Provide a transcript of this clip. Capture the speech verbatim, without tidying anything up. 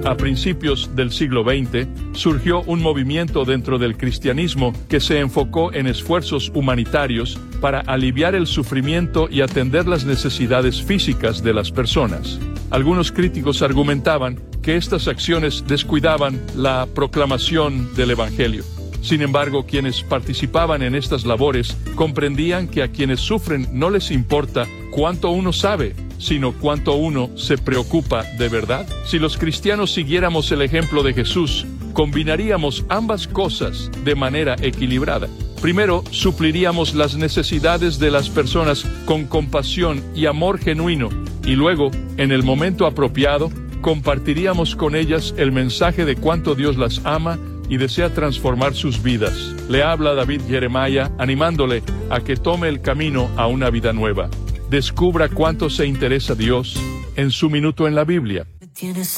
A principios del siglo veinte, surgió un movimiento dentro del cristianismo que se enfocó en esfuerzos humanitarios para aliviar el sufrimiento y atender las necesidades físicas de las personas. Algunos críticos argumentaban que estas acciones descuidaban la proclamación del Evangelio. Sin embargo, quienes participaban en estas labores comprendían que a quienes sufren no les importa cuánto uno sabe, sino cuánto uno se preocupa de verdad. Si los cristianos siguiéramos el ejemplo de Jesús, combinaríamos ambas cosas de manera equilibrada. Primero, supliríamos las necesidades de las personas con compasión y amor genuino, y luego, en el momento apropiado, compartiríamos con ellas el mensaje de cuánto Dios las ama y desea transformar sus vidas. Le habla David Jeremiah, animándole a que tome el camino a una vida nueva. Descubra cuánto se interesa Dios en su minuto en la Biblia.